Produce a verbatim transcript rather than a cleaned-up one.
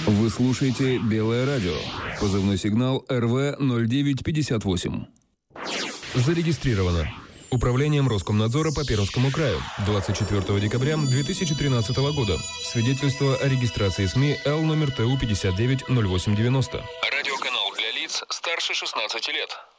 Вы слушаете «Белое радио». Позывной сигнал эр вэ ноль девять пятьдесят восемь. Зарегистрировано Управлением Роскомнадзора по Пермскому краю двадцать четвёртого декабря две тысячи тринадцатого года. Свидетельство о регистрации СМИ Л номер Т У пятьдесят девять ноль восемь девяносто. Радиоканал для лиц старше шестнадцати лет.